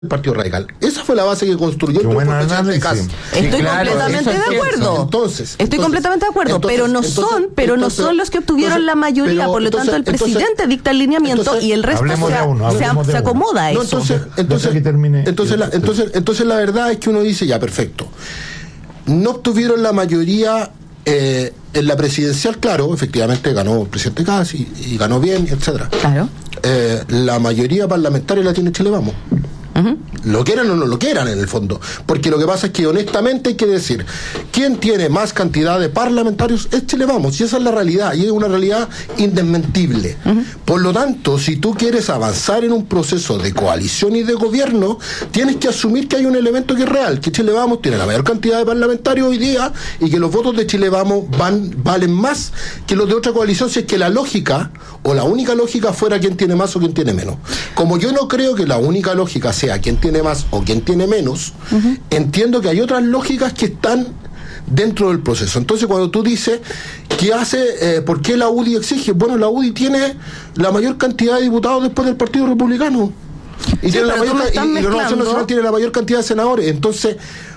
el Partido Radical. Esa fue la base que construyó el presidente Kast. Estoy completamente de acuerdo. Estoy completamente de acuerdo, pero no son los que obtuvieron la mayoría, por lo tanto el presidente dicta el lineamiento y el resto se acomoda a eso. Entonces la verdad es que uno dice, ya, perfecto. No obtuvieron la mayoría en la presidencial, claro, efectivamente ganó el presidente Kast y ganó bien, etcétera. Claro. La mayoría parlamentaria la tiene Chile Vamos. Lo quieran o no lo quieran, en el fondo, porque lo que pasa es que honestamente hay que decir, quien tiene más cantidad de parlamentarios es Chile Vamos, y esa es la realidad, y es una realidad indesmentible. Por lo tanto, si tú quieres avanzar en un proceso de coalición y de gobierno, tienes que asumir que hay un elemento que es real, que Chile Vamos tiene la mayor cantidad de parlamentarios hoy día, y que los votos de Chile Vamos valen más que los de otra coalición, si es que la lógica, o la única lógica, fuera quien tiene más o quien tiene menos. Como yo no creo que la única lógica sea quien tiene más o quien tiene menos, entiendo que hay otras lógicas que están dentro del proceso. Entonces, cuando tú dices ¿qué hace? ¿Por qué la UDI exige? Bueno, la UDI tiene la mayor cantidad de diputados después del Partido Republicano y tiene la Renovación Nacional tiene la mayor cantidad de senadores. Entonces,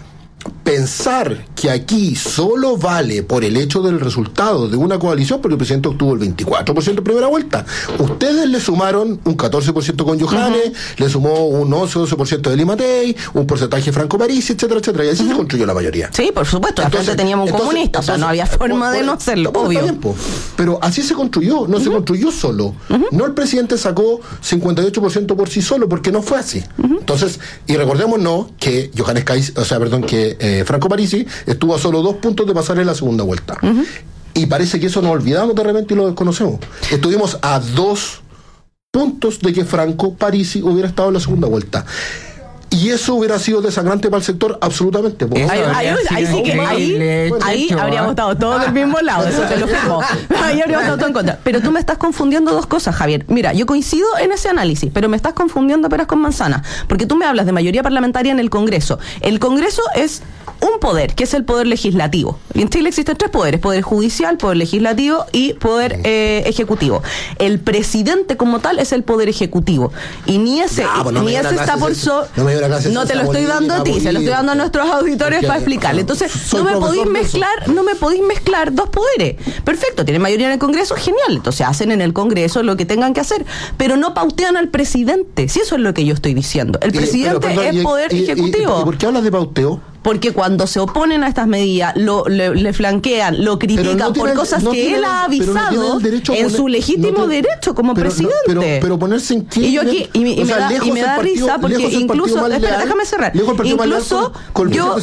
pensar que aquí solo vale por el hecho del resultado de una coalición, porque el presidente obtuvo el 24% en primera vuelta. Ustedes le sumaron un 14% con Johannes, le sumó un 11% de Lee Matei, un porcentaje Franco Parisi, etcétera, etcétera, y así se construyó la mayoría. Sí, por supuesto. Entonces teníamos un comunista, o sea, no había forma de no hacerlo, obvio. Pero así se construyó, no se construyó solo. No el presidente sacó 58% por sí solo, porque no fue así. Entonces, y recordémonos que Johannes Kais, Franco Parisi estuvo a solo 2 puntos de pasar en la segunda vuelta. Y parece que eso nos olvidamos de repente y lo desconocemos. Estuvimos a 2 puntos de que Franco Parisi hubiera estado en la segunda vuelta. Y eso hubiera sido desangrante para el sector, absolutamente. Ahí habríamos estado todos del mismo lado, eso te lo firmo. Ahí habríamos estado todos en contra. Pero tú me estás confundiendo dos cosas, Javier. Mira, yo coincido en ese análisis, pero me estás confundiendo peras con manzanas. Porque tú me hablas de mayoría parlamentaria en el Congreso. El Congreso es un poder, que es el poder legislativo. Y en Chile existen 3 poderes: poder judicial, poder legislativo y poder ejecutivo. El presidente como tal es el poder ejecutivo. Y ni ese está por no te lo estoy dando a ti, se lo estoy dando a nuestros auditores para explicarle. Entonces, no me podéis mezclar 2 poderes. Perfecto, tienen mayoría en el Congreso, genial. Entonces hacen en el Congreso lo que tengan que hacer, pero no pautean al presidente. Si eso es lo que yo estoy diciendo. El presidente es poder ejecutivo. ¿Y por qué hablas de pauteo? Porque cuando se oponen a estas medidas, le flanquean, lo critican por cosas que él ha avisado en su legítimo derecho como presidente. Pero ponerse en qué. Y yo aquí, y me da risa porque incluso, espera, déjame cerrar. Incluso yo,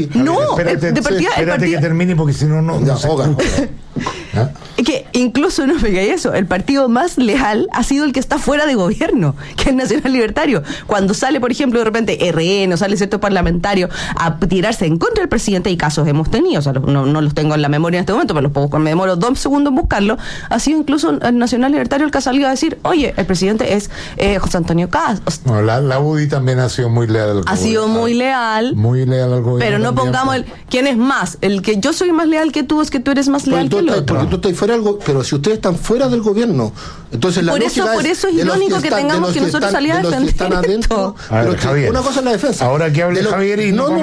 espérate que termine porque si no, no se escucha. Es que incluso no me digáis eso, el partido más leal ha sido el que está fuera de gobierno, que es el Nacional Libertario. Cuando sale, por ejemplo, de repente RN o sale cierto parlamentario a tirarse en contra del presidente, y casos hemos tenido, o sea, no los tengo en la memoria en este momento, pero los puedo, me demoro 2 segundos en buscarlo. Ha sido incluso el Nacional Libertario el que ha salido a decir, oye, el presidente es José Antonio Kast. No, la UDI también ha sido muy leal al gobierno. Ha sido muy leal al gobierno. Pero no pongamos quién es más. El que yo soy más leal que tú es que tú eres más leal que el otro. Porque tú estás fuera pero si ustedes están fuera del gobierno, entonces la lógica por eso es irónico que tengamos que nosotros salir a defender están adentro. Una cosa es la defensa. Ahora que hable Javier y no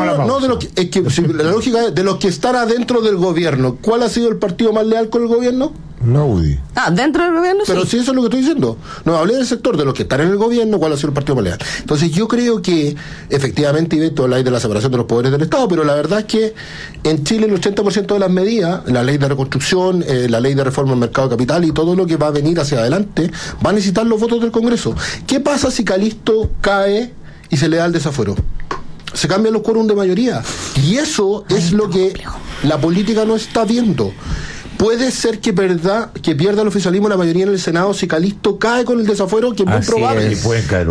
la lógica es de los que están adentro del gobierno. ¿Cuál ha sido el partido más leal con el gobierno? La UDI. Dentro del gobierno, pero sí, eso es lo que estoy diciendo. No, hablé del sector, de los que están en el gobierno, cuál ha sido el partido más leal. Entonces yo creo que, efectivamente, Ivette, tú habláis de la separación de los poderes del Estado, pero la verdad es que en Chile el 80% de las medidas, la ley de reconstrucción, la ley de reforma del mercado de capital y todo lo que va a venir hacia adelante, va a necesitar los votos del Congreso. ¿Qué pasa si Calisto cae y se le da el desafuero? Se cambian los quórums de mayoría. Y eso es lo que la política no está viendo. Puede ser que pierda el oficialismo la mayoría en el Senado si Calisto cae con el desafuero, que es muy probable. Y pueden caer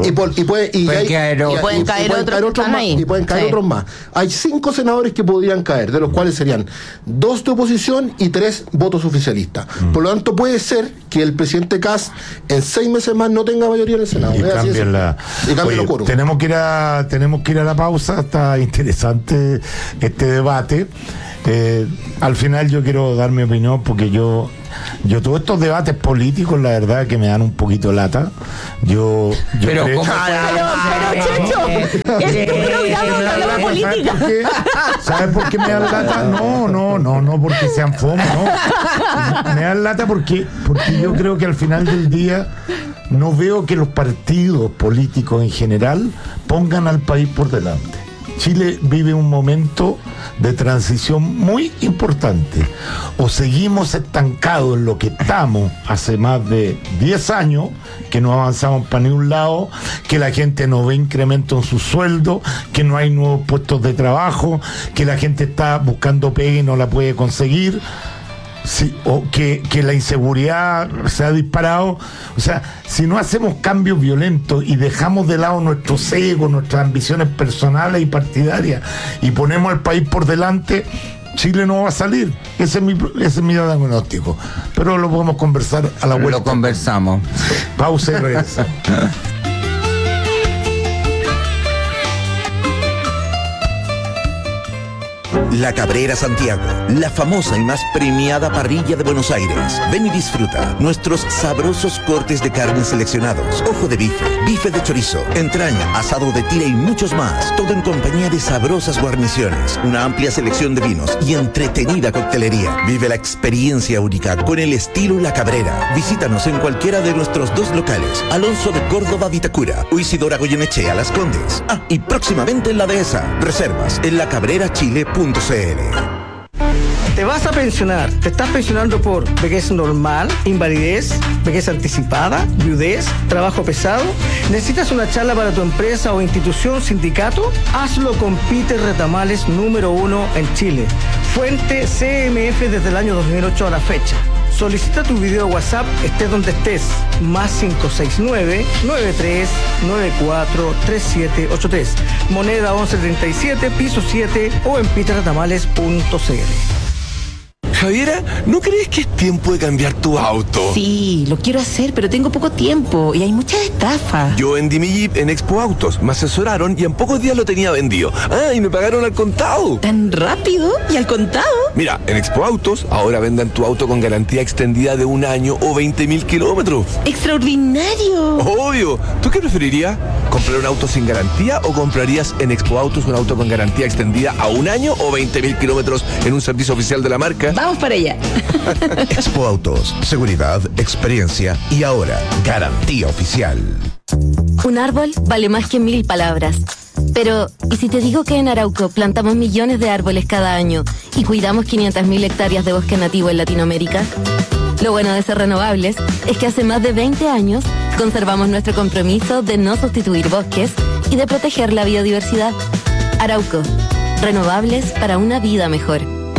otros más. Hay 5 senadores que podrían caer, de los cuales serían 2 de oposición y 3 votos oficialistas. Por lo tanto, puede ser que el presidente Kast en 6 meses más no tenga mayoría en el Senado. Y cambien los quórums. Tenemos que ir a la pausa. Está interesante este debate. Al final yo quiero dar mi opinión porque yo todos estos debates políticos, la verdad, que me dan un poquito lata. Yo pero creo... pero Checho, es un programa que habla de política. ¿Sabes por qué me dan lata? No porque sean fome, no. Me dan lata porque yo creo que al final del día no veo que los partidos políticos en general pongan al país por delante. Chile vive un momento de transición muy importante. O seguimos estancados en lo que estamos hace más de 10 años, que no avanzamos para ningún lado, que la gente no ve incremento en su sueldo, que no hay nuevos puestos de trabajo, que la gente está buscando pega y no la puede conseguir. Sí, o que la inseguridad se ha disparado. O sea, si no hacemos cambios violentos y dejamos de lado nuestros egos, nuestras ambiciones personales y partidarias y ponemos al país por delante, Chile no va a salir. Ese es mi diagnóstico. Pero lo podemos conversar a la vuelta. Lo conversamos. Pausa y regresa. La Cabrera Santiago, la famosa y más premiada parrilla de Buenos Aires. Ven y disfruta nuestros sabrosos cortes de carne seleccionados, ojo de bife, bife de chorizo, entraña, asado de tira y muchos más. Todo en compañía de sabrosas guarniciones, una amplia selección de vinos y entretenida coctelería. Vive la experiencia única con el estilo La Cabrera. Visítanos en cualquiera de nuestros 2 locales, Alonso de Córdoba, Vitacura, o Isidora Goyenechea, Las Condes. Y próximamente en la Dehesa. Reservas en lacabrerachile.cl. Te vas a pensionar. ¿Te estás pensionando por vejez normal, invalidez, vejez anticipada, viudez, trabajo pesado? ¿Necesitas una charla para tu empresa o institución, sindicato? Hazlo con Peter Retamales, número 1 en Chile. Fuente CMF desde el año 2008 a la fecha. Solicita tu video WhatsApp, estés donde estés. Más 569-9394-3783. Moneda 1137, piso 7 o en peterretamales.cl. Javiera, ¿no crees que es tiempo de cambiar tu auto? Sí, lo quiero hacer, pero tengo poco tiempo y hay muchas estafas. Yo vendí mi Jeep en Expo Autos, me asesoraron y en pocos días lo tenía vendido. Y me pagaron al contado. ¿Tan rápido y al contado? Mira, en Expo Autos ahora vendan tu auto con garantía extendida de 1 año o 20.000 kilómetros. ¡Extraordinario! Obvio. ¿Tú qué preferirías? ¿Comprar un auto sin garantía o comprarías en Expo Autos un auto con garantía extendida a 1 año o 20.000 kilómetros en un servicio oficial de la marca? Vamos para allá. Expo Autos, seguridad, experiencia y ahora garantía oficial. Un árbol vale más que 1000 palabras. Pero, ¿y si te digo que en Arauco plantamos millones de árboles cada año y cuidamos 500.000 hectáreas de bosque nativo en Latinoamérica? Lo bueno de ser renovables es que hace más de 20 años conservamos nuestro compromiso de no sustituir bosques y de proteger la biodiversidad. Arauco, renovables para una vida mejor.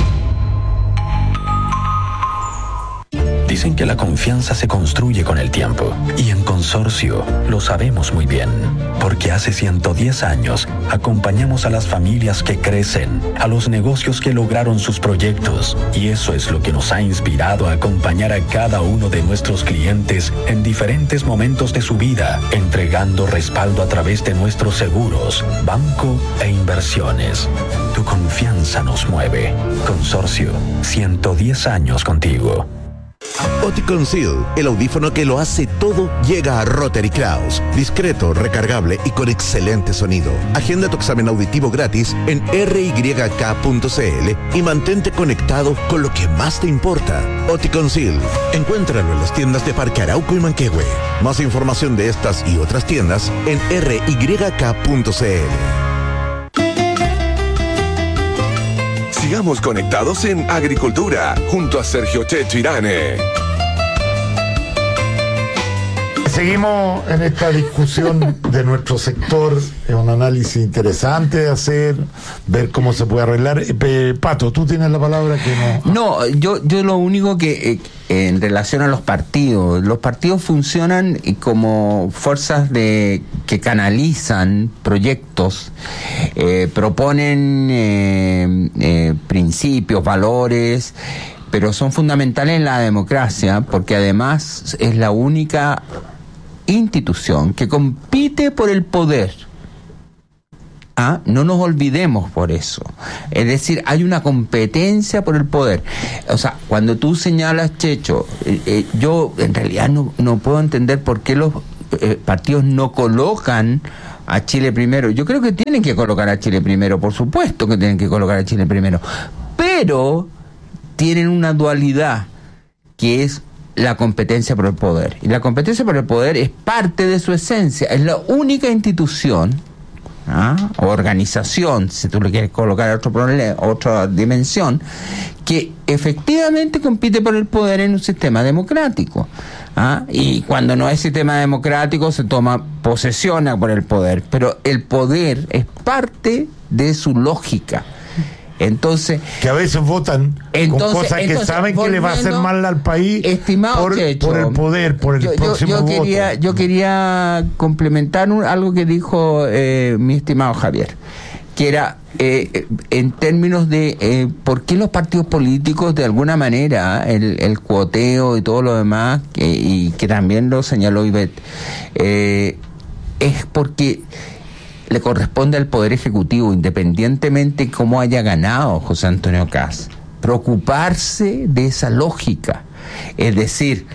Dicen que la confianza se construye con el tiempo y en Consorcio lo sabemos muy bien, porque hace 110 años acompañamos a las familias que crecen, a los negocios que lograron sus proyectos, y eso es lo que nos ha inspirado a acompañar a cada uno de nuestros clientes en diferentes momentos de su vida, entregando respaldo a través de nuestros seguros, banco e inversiones. Tu confianza nos mueve. Consorcio, 110 años contigo. Oticon Seal, el audífono que lo hace todo, llega a Rotary Clouds. Discreto, recargable y con excelente sonido. Agenda tu examen auditivo gratis en ryk.cl y mantente conectado con lo que más te importa. Oticon Seal. Encuéntralo en las tiendas de Parque Arauco y Manquehue. Más información de estas y otras tiendas en ryk.cl. Sigamos conectados en Agricultura, junto a Sergio Checho Irane. Seguimos en esta discusión de nuestro sector, es un análisis interesante de hacer, ver cómo se puede arreglar. Pato, tú tienes la palabra que no... No, yo lo único que en relación a los partidos funcionan como fuerzas que canalizan proyectos, proponen principios, valores, pero son fundamentales en la democracia porque además es la única institución que compite por el poder No nos olvidemos por eso. Es decir, hay una competencia por el poder. O sea, cuando tú señalas, Checho, yo en realidad no puedo entender por qué los partidos no colocan a Chile primero. Yo creo que tienen que colocar a Chile primero, por supuesto que tienen que colocar a Chile primero, pero tienen una dualidad que es la competencia por el poder. Y la competencia por el poder es parte de su esencia. Es la única institución o organización, si tú le quieres colocar otra dimensión, que efectivamente compite por el poder en un sistema democrático. Y cuando no hay sistema democrático se toma posesión por el poder, pero el poder es parte de su lógica. Entonces, que a veces votan con cosas que saben que le va a hacer mal al país, estimado por el poder, por el próximo voto. Yo quería complementar algo que dijo mi estimado Javier, que era en términos de por qué los partidos políticos, de alguna manera, el cuoteo y todo lo demás, y que también lo señaló Ivette, es porque le corresponde al Poder Ejecutivo, independientemente de cómo haya ganado José Antonio Kast, preocuparse de esa lógica. Es decir,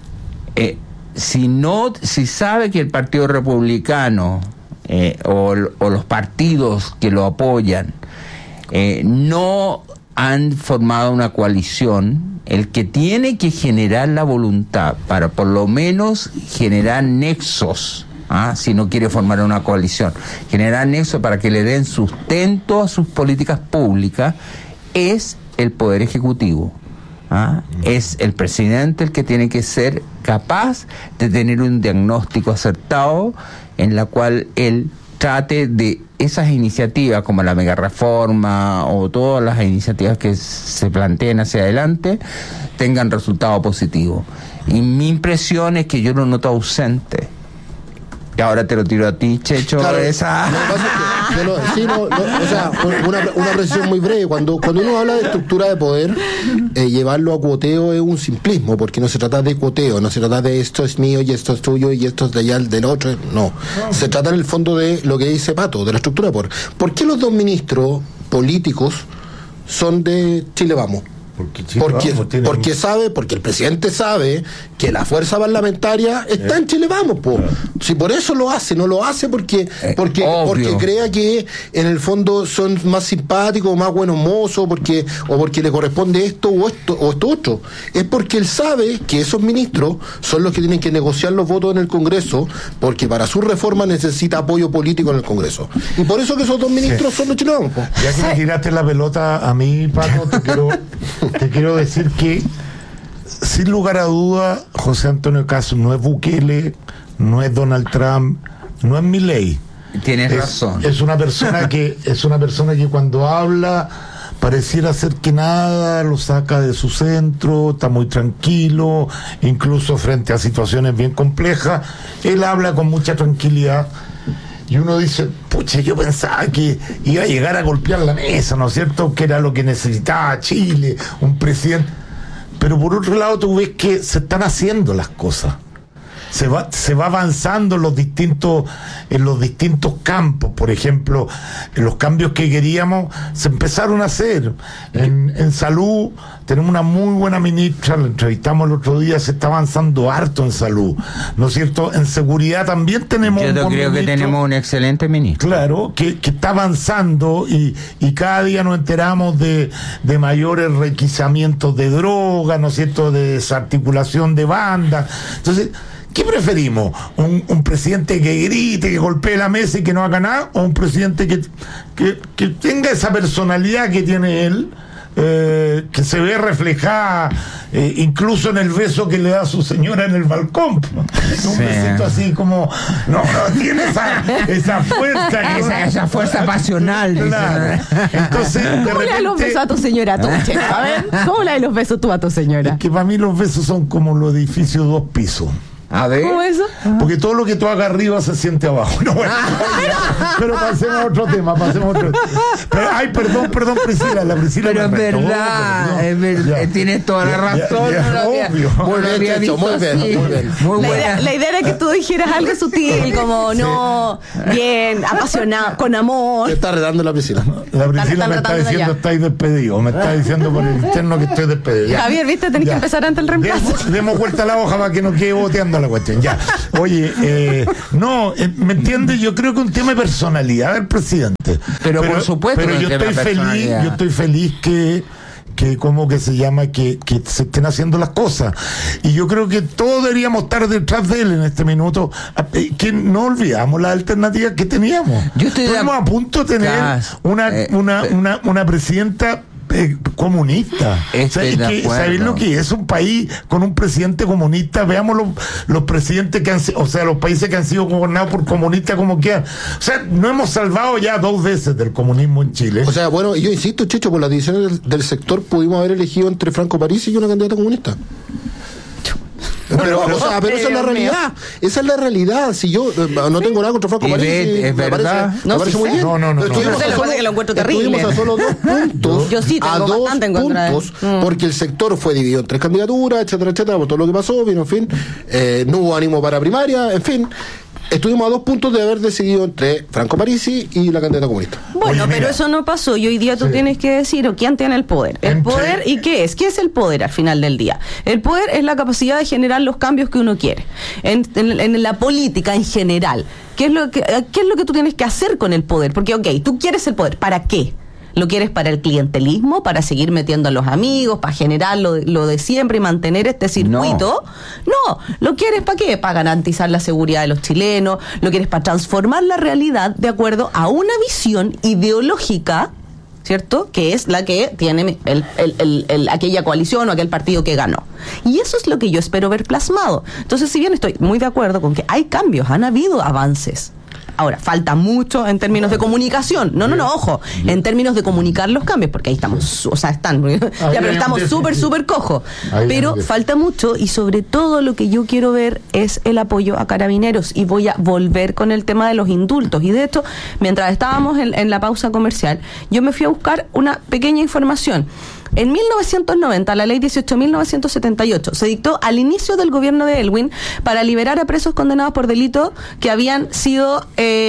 si sabe que el Partido Republicano o los partidos que lo apoyan no han formado una coalición, el que tiene que generar la voluntad para por lo menos generar nexos, si no quiere formar una coalición, generar nexos para que le den sustento a sus políticas públicas, es el Poder Ejecutivo. Es el presidente el que tiene que ser capaz de tener un diagnóstico acertado en la cual él trate de esas iniciativas como la mega reforma o todas las iniciativas que se planteen hacia adelante tengan resultado positivo. Y mi impresión es que yo lo noto ausente. Y ahora te lo tiro a ti, Checho. Claro, lo que pasa es que o sea, una precisión muy breve. Cuando uno habla de estructura de poder, llevarlo a cuoteo es un simplismo, porque no se trata de cuoteo, no se trata de esto es mío y esto es tuyo y esto es de allá del otro. No. Se trata en el fondo de lo que dice Pato, de la estructura de poder. ¿Por qué los dos ministros políticos son de Chile Vamos? Porque el presidente sabe que la fuerza parlamentaria está en Chile Vamos, po. Si por eso lo hace, no lo hace porque crea que en el fondo son más simpáticos, más buenos mozos, o porque le corresponde esto o esto otro. Es porque él sabe que esos ministros son los que tienen que negociar los votos en el Congreso, porque para su reforma necesita apoyo político en el Congreso. Y por eso que esos dos ministros son los Chile Vamos, po. Ya que me tiraste la pelota a mí, Paco, te quiero decir que, sin lugar a duda, José Antonio Kast no es Bukele, no es Donald Trump, no es Milei. Tienes razón. Es una persona que cuando habla pareciera ser que nada lo saca de su centro, está muy tranquilo, incluso frente a situaciones bien complejas, él habla con mucha tranquilidad. Y uno dice, pucha, yo pensaba que iba a llegar a golpear la mesa, ¿no es cierto? Que era lo que necesitaba Chile, un presidente. Pero por otro lado tú ves que se están haciendo las cosas. Se va avanzando en los distintos campos. Por ejemplo, en los cambios que queríamos se empezaron a hacer. En salud tenemos una muy buena ministra, la entrevistamos el otro día, se está avanzando harto en salud, ¿no es cierto? En seguridad también tenemos creo que tenemos un excelente ministro. Claro, que está avanzando y cada día nos enteramos de mayores requisamientos de drogas, ¿no es cierto?, de desarticulación de bandas. Entonces, ¿qué preferimos? ¿Un presidente que grite, que golpee la mesa y que no haga nada? ¿O un presidente que tenga esa personalidad que tiene él, que se ve reflejada incluso en el beso que le da a su señora en el balcón? Un besito así como... No tiene esa fuerza. Esa fuerza pasional. Claro. Entonces, ¿cómo le das los besos a tu señora tú, Checho? A ver, ¿cómo le das los besos tú a tu señora? Es que para mí los besos son como los edificios 2 pisos. A ver. ¿Cómo eso? Porque todo lo que tú hagas arriba se siente abajo. No, bueno, pero pasemos a otro tema, Pero, ay, perdón, Priscila, Pero es me retó, verdad, ya. tienes toda la razón. Ya, no lo había- obvio. no Muy lo bien, había Checho, visto muy bien, así. muy bien. Muy La buena. idea era que tú dijeras algo sutil, como no, bien, apasionado, con amor. Te está redando la piscina. La Priscila Están me está tratando diciendo ya. estáis despedido. Me está diciendo por el interno que estoy despedido. Ya. Javier, viste, tenés Ya. que empezar antes el reemplazo. Demos vuelta a la hoja para que no quede boteando la cuestión. Ya. Oye, ¿me entiendes? Yo creo que un tema de personalidad del presidente. Pero por supuesto pero que yo es un tema estoy de feliz, personalidad. yo estoy feliz que ¿cómo que se llama? Que se estén haciendo las cosas. Y yo creo que todos deberíamos estar detrás de él en este minuto. Que no olvidamos las alternativas que teníamos. Yo estoy de Estuvimos a punto de tener una presidenta comunista. Estoy de acuerdo. ¿Sabéis lo que es un país con un presidente comunista? Veamos los presidentes que han sido, o sea, los países que han sido gobernados por comunistas como quieran. O sea, no hemos salvado ya 2 veces del comunismo en Chile. O sea, bueno, y yo insisto, Checho, por las decisiones del sector pudimos haber elegido entre Franco Parisi y una candidata comunista. Pero esa es la realidad. Esa es la realidad. Si yo no tengo nada contra Franco Y Parisi, es me verdad. parece, me parece muy bien. No. Pero estuvimos Lo que pasa es que lo encuentro estuvimos terrible. a solo 2 puntos. Yo sí tengo a 2 bastante en contra de él. puntos, porque el sector fue dividido en 3 candidaturas, etcétera, por todo lo que pasó, bien, en fin. No hubo ánimo para primaria, en fin. Estuvimos a 2 puntos de haber decidido entre Franco Parisi y la candidata comunista. Bueno, Oye, pero mira. eso no pasó y hoy día tú tienes que decir, ¿quién tiene el poder? El Entre- poder, ¿y qué es? ¿Qué es el poder al final del día? El poder es la capacidad de generar los cambios que uno quiere. En la política en general, ¿qué es lo que tú tienes que hacer con el poder? Porque, ok, tú quieres el poder, ¿para qué? ¿Lo quieres para el clientelismo, para seguir metiendo a los amigos, para generar lo de siempre y mantener este circuito? No, ¿lo quieres para qué? Para garantizar la seguridad de los chilenos, lo quieres para transformar la realidad de acuerdo a una visión ideológica, ¿cierto? Que es la que tiene aquella coalición o aquel partido que ganó. Y eso es lo que yo espero ver plasmado. Entonces, si bien estoy muy de acuerdo con que hay cambios, han habido avances. Ahora, falta mucho en términos de comunicación. No, ojo. En términos de comunicar los cambios, porque ahí estamos, o sea, están. Ya, pero estamos súper cojos. Pero falta mucho y sobre todo lo que yo quiero ver es el apoyo a Carabineros. Y voy a volver con el tema de los indultos. Y de hecho, mientras estábamos en la pausa comercial, yo me fui a buscar una pequeña información. En 1990, la ley 18.978 se dictó al inicio del gobierno de Elwin para liberar a presos condenados por delitos que habían sido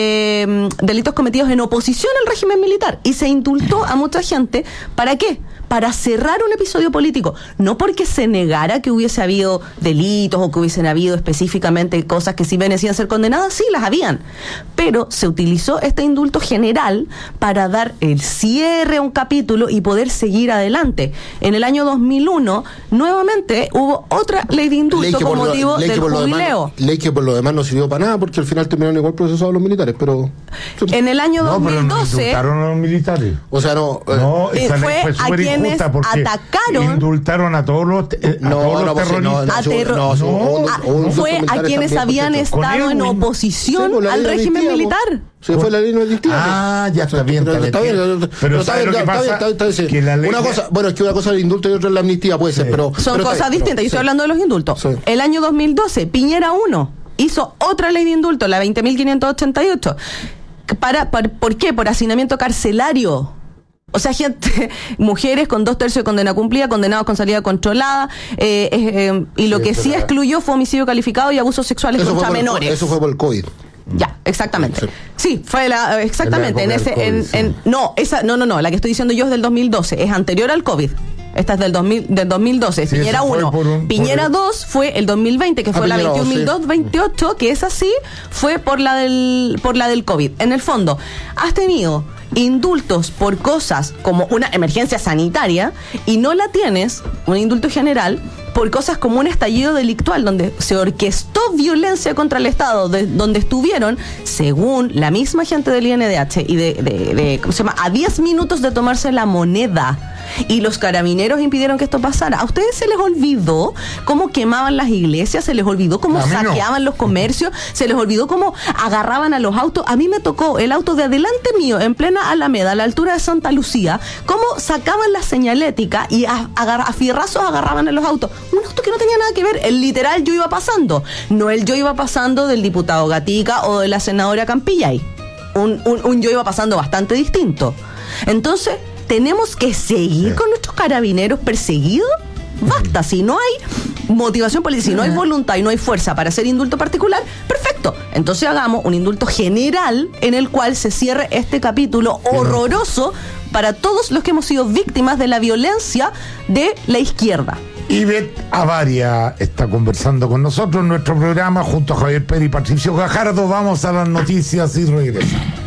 delitos cometidos en oposición al régimen militar. Y se indultó a mucha gente. ¿Para qué? Para cerrar un episodio político. No porque se negara que hubiese habido delitos o que hubiesen habido específicamente cosas que sí merecían ser condenadas, sí las habían. Pero se utilizó este indulto general para dar el cierre a un capítulo y poder seguir adelante. En el año 2001, nuevamente hubo otra ley de indulto con motivo del jubileo. Ley que por lo demás no sirvió para nada porque al final terminaron igual procesados los militares, pero... En el año No, pero no 2012... indultaron a los militares. O sea, no... No, esa fue ley fue a súper quienes injusta porque atacaron. indultaron a todos los terroristas. Fue a quienes habían estado en oposición al régimen militar. Sí, fue la ley no delictiva. Ah, ya está bien. Pero ¿sabes lo que pasa? Que la ley... Una cosa, bueno, es que una cosa es el indulto y otra es la amnistía, puede ser, pero... Son cosas distintas, yo estoy hablando de los indultos. Sí. El año 2012, Piñera 1 hizo otra ley de indulto, la 20.588. ¿Por qué? Por hacinamiento carcelario. O sea, mujeres con 2/3 de condena cumplida, condenados con salida controlada, y lo que sí excluyó fue homicidio calificado y abusos sexuales contra menores. Eso fue por el COVID. Ya, exactamente. Sí. Sí, fue exactamente. En la época del COVID, No, la que estoy diciendo yo es del 2012, es anterior al COVID. Esta es del 2012, Sí, Piñera eso fue 1. Piñera 2 fue el 2020, que fue la Piñera 21.228, que es así, fue por la del COVID. En el fondo, has tenido indultos por cosas como una emergencia sanitaria y no la tienes, un indulto general, por cosas como un estallido delictual donde se orquestó violencia contra el Estado, donde estuvieron, según la misma gente del INDH y ¿cómo se llama? A 10 minutos de tomarse la moneda. Y los carabineros impidieron que esto pasara. ¿A ustedes se les olvidó cómo quemaban las iglesias? ¿Se les olvidó cómo saqueaban los comercios? ¿Se les olvidó cómo agarraban a los autos? A mí me tocó el auto de adelante mío, en plena Alameda, a la altura de Santa Lucía, cómo sacaban la señalética y a fierrazos agarraban a los autos. un auto que no tenía nada que ver. El literal yo iba pasando. No el yo iba pasando del diputado Gatica o de la senadora Campillay. Un yo iba pasando bastante distinto. Entonces, ¿tenemos que seguir con nuestros carabineros perseguidos? Basta, si no hay motivación política, si no hay voluntad y no hay fuerza para hacer indulto particular, perfecto. Entonces hagamos un indulto general en el cual se cierre este capítulo horroroso para todos los que hemos sido víctimas de la violencia de la izquierda. Ivette Avaria está conversando con nosotros en nuestro programa junto a Javier Pérez y Patricio Gajardo. Vamos a las noticias y regresamos.